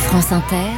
France Inter,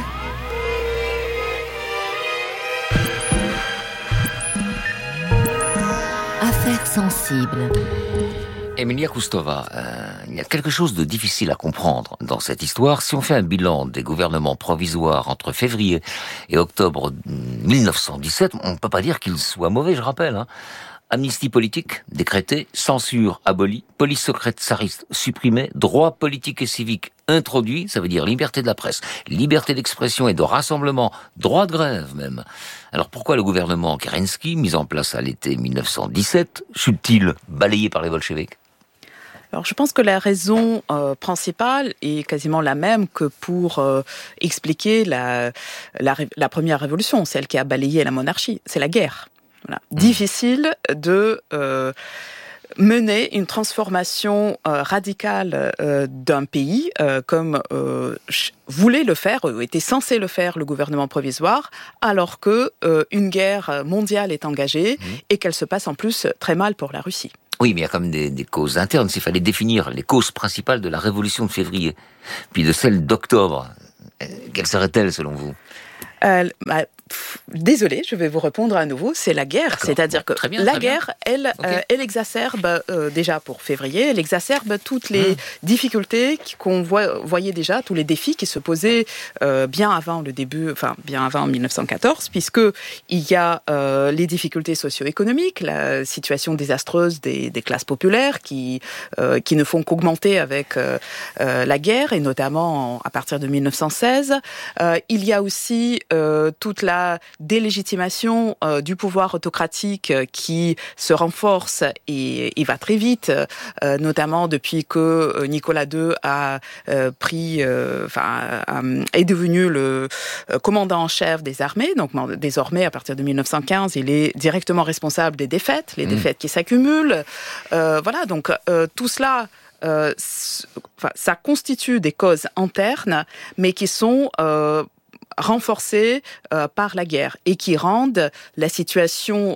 Affaires sensibles. Emilia Kustova, il y a quelque chose de difficile à comprendre dans cette histoire. Si on fait un bilan des gouvernements provisoires entre février et octobre 1917, on ne peut pas dire qu'ils soient mauvais, je rappelle. Amnistie politique décrétée, censure abolie, police secrète tsariste supprimée, droits politiques et civiques introduits, ça veut dire liberté de la presse, liberté d'expression et de rassemblement, droit de grève même. Alors pourquoi le gouvernement Kerensky, mis en place à l'été 1917, fut-il balayé par les bolcheviks ? Alors, je pense que la raison principale est quasiment la même que pour expliquer la première révolution, celle qui a balayé la monarchie, c'est la guerre. Voilà. Difficile de mener une transformation radicale d'un pays comme voulait le faire, était censé le faire le gouvernement provisoire, alors que une guerre mondiale est engagée et qu'elle se passe en plus très mal pour la Russie. Oui, mais il y a quand même des causes internes. S'il fallait définir les causes principales de la révolution de février, puis de celle d'octobre, quelles seraient-elles selon vous ? Désolée, je vais vous répondre à nouveau, c'est la guerre. D'accord. C'est-à-dire que la guerre, elle exacerbe, déjà pour février, elle exacerbe toutes les difficultés qu'on voyait déjà, tous les défis qui se posaient bien avant 1914, puisque il y a les difficultés socio-économiques, la situation désastreuse des classes populaires qui ne font qu'augmenter avec la guerre, et notamment à partir de 1916. Il y a aussi toute la délégitimation du pouvoir autocratique qui se renforce et va très vite, notamment depuis que Nicolas II est devenu le commandant en chef des armées. Donc désormais, à partir de 1915, il est directement responsable des défaites, les défaites qui s'accumulent. Donc tout cela, ça constitue des causes internes, mais qui sont renforcées par la guerre et qui rendent la situation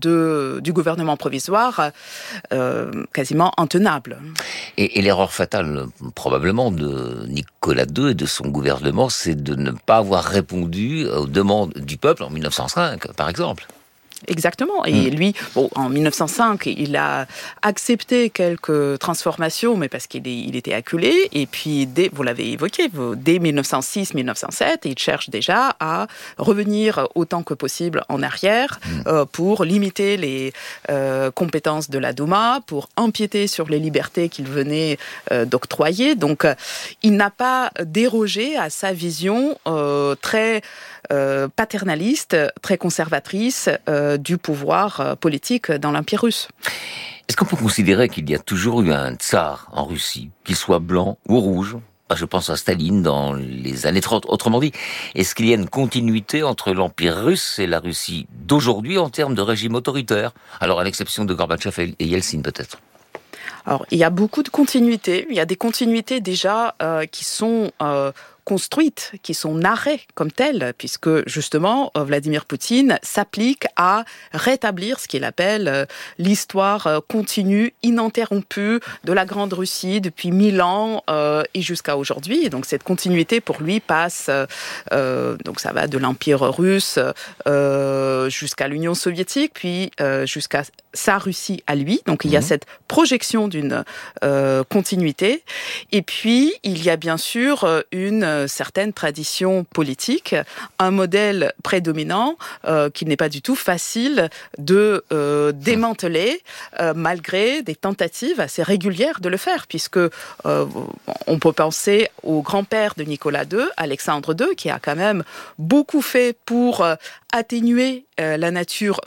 du gouvernement provisoire quasiment intenable. Et l'erreur fatale, probablement, de Nicolas II et de son gouvernement, c'est de ne pas avoir répondu aux demandes du peuple en 1905, par exemple. Exactement. Et lui, en 1905, il a accepté quelques transformations, mais parce qu'il était acculé. Et puis, vous l'avez évoqué, dès 1906-1907, il cherche déjà à revenir autant que possible en arrière pour limiter les compétences de la Douma, pour empiéter sur les libertés qu'il venait d'octroyer. Donc, il n'a pas dérogé à sa vision très paternaliste, très conservatrice du pouvoir politique dans l'Empire russe. Est-ce qu'on peut considérer qu'il y a toujours eu un tsar en Russie, qu'il soit blanc ou rouge ? Je pense à Staline dans les années 30. Autrement dit, est-ce qu'il y a une continuité entre l'Empire russe et la Russie d'aujourd'hui en termes de régime autoritaire ? Alors, à l'exception de Gorbatchev et Yeltsin, peut-être. Alors, il y a beaucoup de continuités. Il y a des continuités déjà qui sont construites, qui sont narrées comme telles, puisque justement Vladimir Poutine s'applique à rétablir ce qu'il appelle l'histoire continue, ininterrompue de la Grande Russie depuis 1000 ans et jusqu'à aujourd'hui. Et donc cette continuité pour lui passe, donc ça va de l'Empire russe jusqu'à l'Union soviétique, puis jusqu'à sa Russie à lui. Donc il y a cette projection d'une continuité. Et puis il y a bien sûr une certaine tradition politique, un modèle prédominant qu'il n'est pas du tout facile de démanteler malgré des tentatives assez régulières de le faire, puisque on peut penser au grand-père de Nicolas II, Alexandre II, qui a quand même beaucoup fait pour atténuer la nature...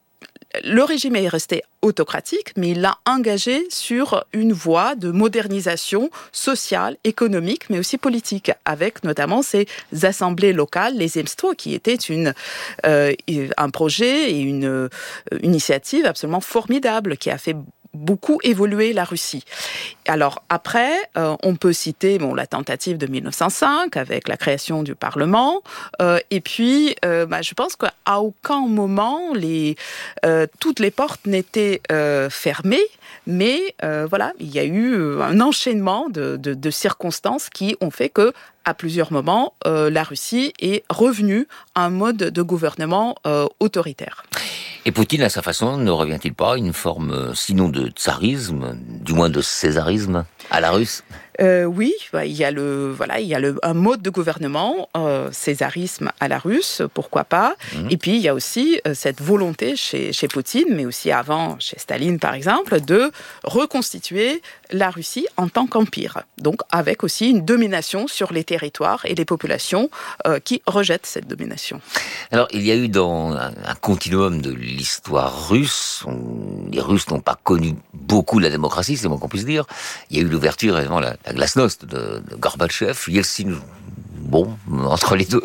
Le régime est resté autocratique, mais il l'a engagé sur une voie de modernisation sociale, économique, mais aussi politique, avec notamment ces assemblées locales, les Zemstvo, qui étaient un projet et une initiative absolument formidable, qui a fait beaucoup évolué la Russie. Alors après, on peut citer la tentative de 1905 avec la création du Parlement, et puis je pense qu'à aucun moment toutes les portes n'étaient fermées, mais il y a eu un enchaînement de circonstances qui ont fait que à plusieurs moments, la Russie est revenue à un mode de gouvernement autoritaire. Et Poutine, à sa façon, ne revient-il pas à une forme, sinon de tsarisme, du moins de césarisme, à la russe ? Oui, il y a un mode de gouvernement, césarisme à la russe, pourquoi pas. Et puis il y a aussi cette volonté chez Poutine, mais aussi avant chez Staline par exemple, de reconstituer la Russie en tant qu'empire. Donc avec aussi une domination sur les territoires et les populations qui rejettent cette domination. Alors il y a eu dans un continuum de l'histoire russe, les Russes n'ont pas connu beaucoup la démocratie, c'est moins qu'on puisse dire. Il y a eu l'ouverture, évidemment, la glasnost de Gorbatchev, Yeltsin, entre les deux.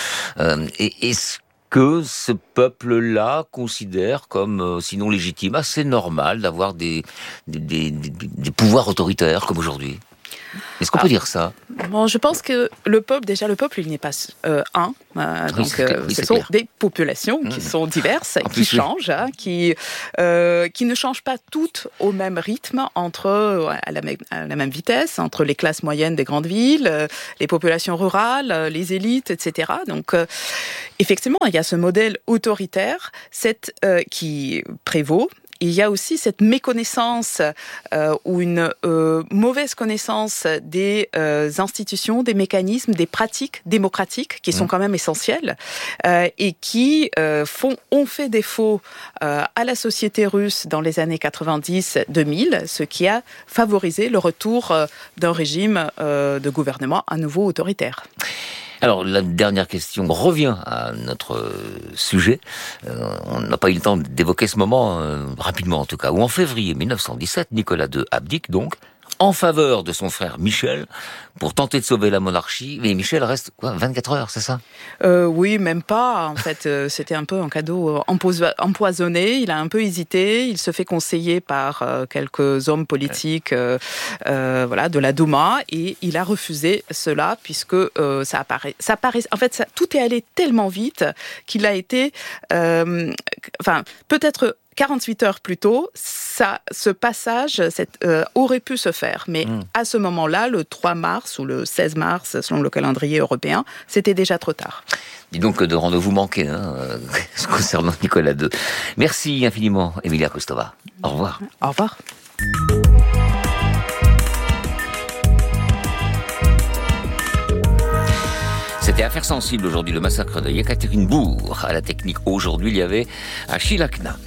Et est-ce que ce peuple-là considère comme, sinon légitime, assez normal d'avoir des pouvoirs autoritaires comme aujourd'hui ? Est-ce qu'on peut dire ça ? Je pense que le peuple, il n'est pas un. Ce sont des populations qui sont diverses, qui changent, qui ne changent pas toutes au même rythme, à la même vitesse, entre les classes moyennes des grandes villes, les populations rurales, les élites, etc. Donc, effectivement, il y a ce modèle autoritaire qui prévaut. Il y a aussi cette méconnaissance ou une mauvaise connaissance des institutions, des mécanismes, des pratiques démocratiques qui sont quand même essentielles et qui ont fait défaut à la société russe dans les années 90-2000, ce qui a favorisé le retour d'un régime de gouvernement à nouveau autoritaire. Alors, la dernière question revient à notre sujet. On n'a pas eu le temps d'évoquer ce moment, rapidement en tout cas, où en février 1917, Nicolas II abdique donc, en faveur de son frère Michel, pour tenter de sauver la monarchie. Mais Michel reste, 24 heures, c'est ça ? Oui, même pas. En fait, c'était un peu un cadeau empoisonné. Il a un peu hésité. Il se fait conseiller par quelques hommes politiques de la Douma. Et il a refusé cela, puisque tout est allé tellement vite qu'il a été... peut-être... 48 heures plus tôt, ce passage aurait pu se faire. Mais à ce moment-là, le 3 mars ou le 16 mars, selon le calendrier européen, c'était déjà trop tard. Dis donc de rendez-vous manqué concernant Nicolas II. Merci infiniment, Emilia Kustova. Au revoir. Au revoir. C'était Affaires sensibles aujourd'hui, le massacre de Yekaterinbourg. À la technique aujourd'hui, il y avait Achille Akna.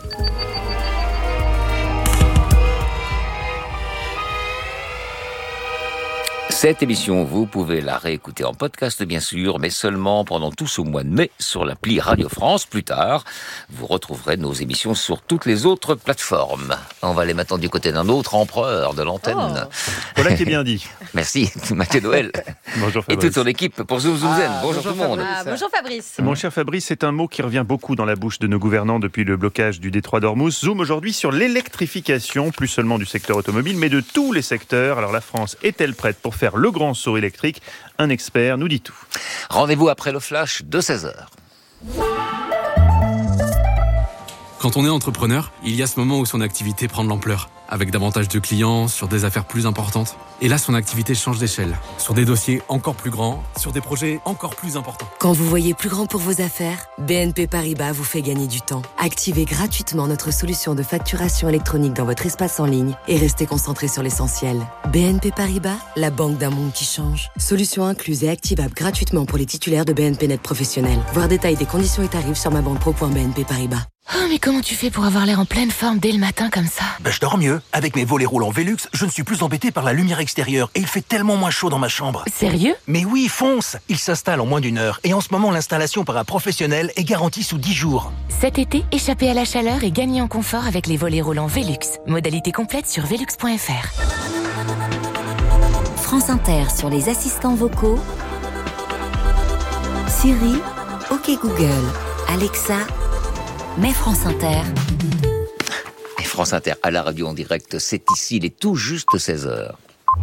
Cette émission, vous pouvez la réécouter en podcast, bien sûr, mais seulement pendant tout ce mois de mai sur l'appli Radio France. Plus tard, vous retrouverez nos émissions sur toutes les autres plateformes. On va aller maintenant du côté d'un autre empereur de l'antenne. Voilà qui est bien dit. Merci, Mathieu Noël. Bonjour Fabrice. Et toute son équipe pour Zoom Zoom Zen. Bonjour tout le monde. Bonjour Fabrice. Mon cher Fabrice, c'est un mot qui revient beaucoup dans la bouche de nos gouvernants depuis le blocage du détroit d'Ormuz. Zoom aujourd'hui sur l'électrification, plus seulement du secteur automobile, mais de tous les secteurs. Alors la France est-elle prête pour faire le grand saut électrique ? Un expert nous dit tout. Rendez-vous après le flash de 16h. Quand on est entrepreneur, il y a ce moment où son activité prend de l'ampleur, avec davantage de clients, sur des affaires plus importantes. Et là, son activité change d'échelle, sur des dossiers encore plus grands, sur des projets encore plus importants. Quand vous voyez plus grand pour vos affaires, BNP Paribas vous fait gagner du temps. Activez gratuitement notre solution de facturation électronique dans votre espace en ligne et restez concentré sur l'essentiel. BNP Paribas, la banque d'un monde qui change. Solution incluse et activable gratuitement pour les titulaires de BNP Net Professionnel. Voir détail des conditions et tarifs sur mabanquepro.bnp Paribas. Oh, mais comment tu fais pour avoir l'air en pleine forme dès le matin comme ça ? Je dors mieux. Avec mes volets roulants Velux, je ne suis plus embêté par la lumière extérieure et il fait tellement moins chaud dans ma chambre. Sérieux ? Mais oui, fonce ! Il s'installe en moins d'1 heure et en ce moment, l'installation par un professionnel est garantie sous 10 jours. Cet été, échappez à la chaleur et gagnez en confort avec les volets roulants Velux. Modalité complète sur velux.fr. France Inter sur les assistants vocaux. Siri, OK Google, Alexa, mets France Inter. France Inter à la radio en direct. C'est ici, il est tout juste 16h.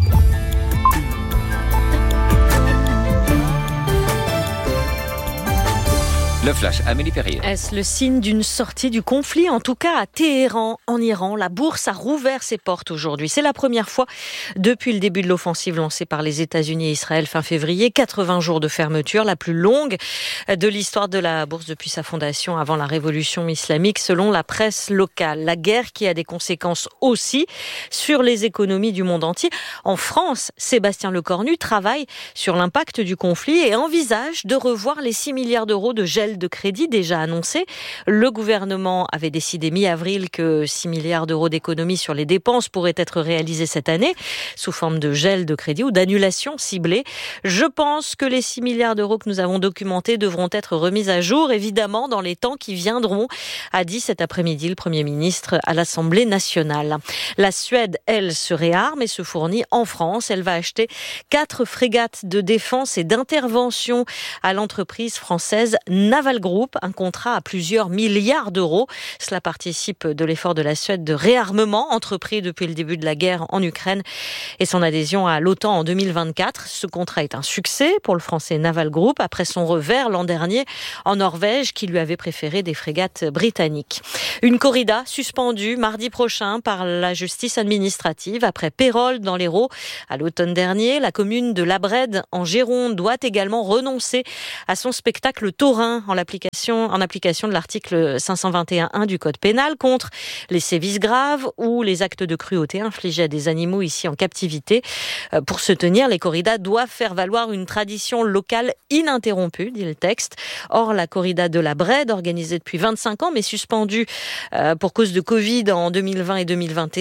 Le flash, Amélie Perrier. Est-ce le signe d'une sortie du conflit ? En tout cas, à Téhéran, en Iran, la bourse a rouvert ses portes aujourd'hui. C'est la première fois depuis le début de l'offensive lancée par les États-Unis et Israël fin février. 80 jours de fermeture, la plus longue de l'histoire de la bourse depuis sa fondation avant la révolution islamique, selon la presse locale. La guerre qui a des conséquences aussi sur les économies du monde entier. En France, Sébastien Lecornu travaille sur l'impact du conflit et envisage de revoir les 6 milliards d'euros de gel de crédit déjà annoncé. Le gouvernement avait décidé mi-avril que 6 milliards d'euros d'économies sur les dépenses pourraient être réalisés cette année sous forme de gel de crédit ou d'annulation ciblée. Je pense que les 6 milliards d'euros que nous avons documentés devront être remis à jour, évidemment, dans les temps qui viendront, a dit cet après-midi le Premier ministre à l'Assemblée nationale. La Suède, elle, se réarme et se fournit en France. Elle va acheter 4 frégates de défense et d'intervention à l'entreprise française Naval Group, un contrat à plusieurs milliards d'euros. Cela participe de l'effort de la Suède de réarmement entrepris depuis le début de la guerre en Ukraine et son adhésion à l'OTAN en 2024. Ce contrat est un succès pour le français Naval Group après son revers l'an dernier en Norvège qui lui avait préféré des frégates britanniques. Une corrida suspendue mardi prochain par la justice administrative après Pérols dans l'Hérault. À l'automne dernier, la commune de Labrède en Gironde doit également renoncer à son spectacle taurin en application de l'article 521.1 du Code pénal contre les sévices graves ou les actes de cruauté infligés à des animaux ici en captivité. Pour se tenir, les corridas doivent faire valoir une tradition locale ininterrompue, dit le texte. Or, la corrida de la Brède, organisée depuis 25 ans, mais suspendue pour cause de Covid en 2020 et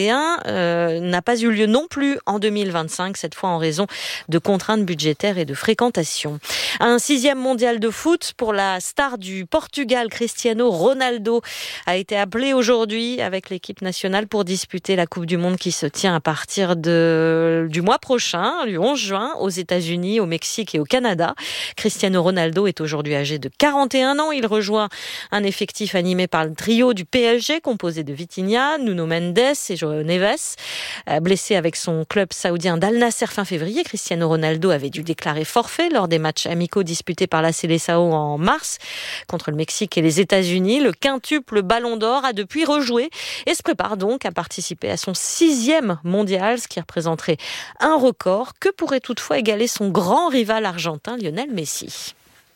2021, n'a pas eu lieu non plus en 2025, cette fois en raison de contraintes budgétaires et de fréquentation. Un 6e mondial de foot pour la star du Portugal, Cristiano Ronaldo, a été appelé aujourd'hui avec l'équipe nationale pour disputer la Coupe du Monde qui se tient à partir du mois prochain, du 11 juin, aux États-Unis, au Mexique et au Canada. Cristiano Ronaldo est aujourd'hui âgé de 41 ans. Il rejoint un effectif animé par le trio du PSG, composé de Vitinha, Nuno Mendes et João Neves. Blessé avec son club saoudien d'Al Nasser fin février, Cristiano Ronaldo avait dû déclarer forfait lors des matchs amicaux disputés par la Seleção en mars contre le Mexique et les États-Unis. Le quintuple Ballon d'Or a depuis rejoué et se prépare donc à participer à son 6e mondial, ce qui représenterait un record que pourrait toutefois égaler son grand rival argentin Lionel Messi.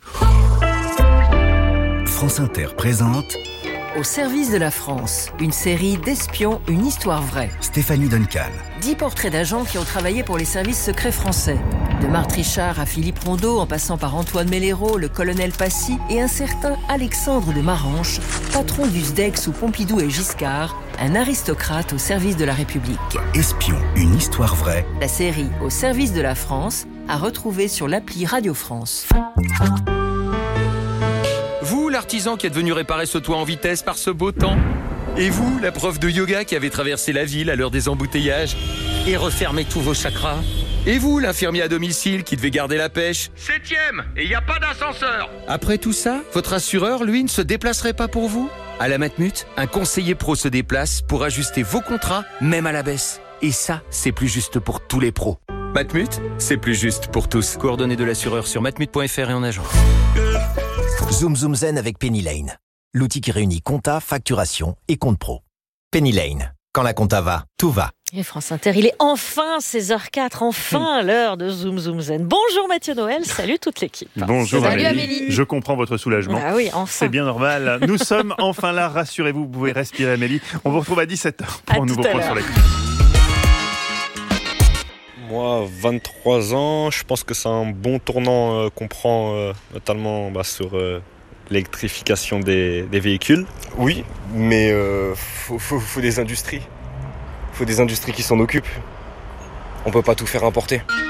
France Inter présente Au service de la France, une série d'espions, une histoire vraie. Stéphanie Duncan. 10 portraits d'agents qui ont travaillé pour les services secrets français. De Marthe Richard à Philippe Rondeau, en passant par Antoine Mellero, le colonel Passy et un certain Alexandre de Maranche, patron du SDEC sous Pompidou et Giscard, un aristocrate au service de la République. Espion, une histoire vraie. La série Au service de la France, à retrouver sur l'appli Radio France. Vous, l'artisan qui êtes venu réparer ce toit en vitesse par ce beau temps. Et vous, la prof de yoga qui avez traversé la ville à l'heure des embouteillages et refermé tous vos chakras. Et vous, l'infirmier à domicile qui devait garder la pêche. 7e, et il n'y a pas d'ascenseur. Après tout ça, votre assureur, lui, ne se déplacerait pas pour vous ? À la Matmut, un conseiller pro se déplace pour ajuster vos contrats, même à la baisse. Et ça, c'est plus juste pour tous les pros. Matmut, c'est plus juste pour tous. Coordonnées de l'assureur sur matmut.fr et en agence. Zoom Zoom Zen avec Penny Lane. L'outil qui réunit compta, facturation et compte pro. Penny Lane. Quand la compta va, tout va. Et France Inter, il est enfin 16h04, enfin l'heure de Zoom Zoom Zen. Bonjour Mathieu Noël, salut toute l'équipe. Bonjour Amélie. Je comprends votre soulagement. Ah oui, enfin. C'est bien normal. Nous sommes enfin là, rassurez-vous, vous pouvez respirer Amélie. On vous retrouve à 17h pour un nouveau point sur l'actu. Moi, 23 ans, je pense que c'est un bon tournant qu'on prend, notamment sur l'électrification des véhicules. Oui, mais faut des industries. Il faut des industries qui s'en occupent. On peut pas tout faire importer.